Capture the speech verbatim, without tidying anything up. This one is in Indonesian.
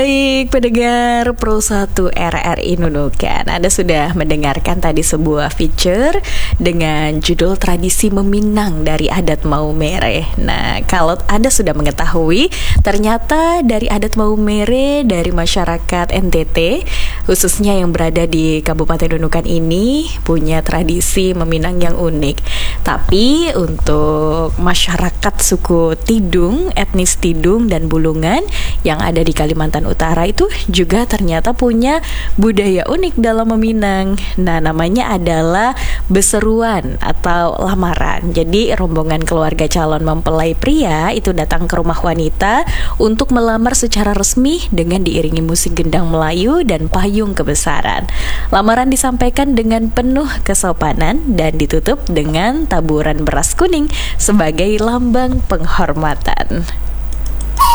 Baik, pendengar Pro satu R R I Nunukan, Anda sudah mendengarkan tadi sebuah feature dengan judul Tradisi Meminang dari Adat Maumere. Nah, kalau Anda sudah mengetahui, ternyata dari adat Maumere dari masyarakat N T T, khususnya yang berada di Kabupaten Nunukan ini, punya tradisi meminang yang unik. Tapi untuk masyarakat suku Tidung, etnis Tidung dan Bulungan yang ada di Kalimantan Utara itu juga ternyata punya budaya unik dalam meminang. Nah, namanya adalah beseruan atau lamaran. Jadi rombongan keluarga calon mempelai pria itu datang ke rumah wanita untuk melamar secara resmi dengan diiringi musik gendang Melayu dan payung kebesaran. Lamaran disampaikan dengan penuh kesopanan dan ditutup dengan taburan beras kuning sebagai lambang penghormatan.